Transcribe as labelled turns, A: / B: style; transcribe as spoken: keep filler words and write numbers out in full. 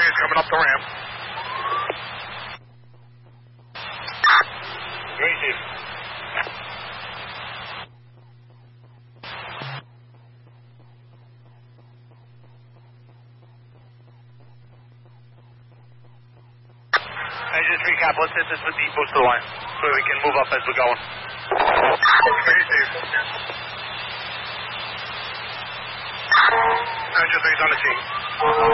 A: three is coming up the ramp. Green team. Engine three cap, let's hit this with the booster line so we can move up as we're going. Green team. Engine three's on the team.